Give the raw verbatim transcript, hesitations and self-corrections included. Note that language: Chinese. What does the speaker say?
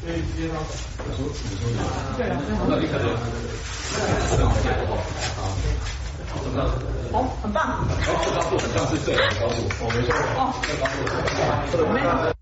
所以接到对啊， 那你可能哦，很棒。 高速高速很像是这个高速，我没错。哦，这高速。